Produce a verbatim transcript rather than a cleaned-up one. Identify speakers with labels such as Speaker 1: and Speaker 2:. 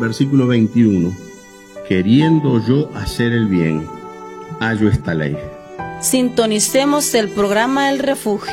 Speaker 1: versículo veintiuno. Queriendo yo hacer el bien, hallo esta ley.
Speaker 2: Sintonicemos el programa El Refugio.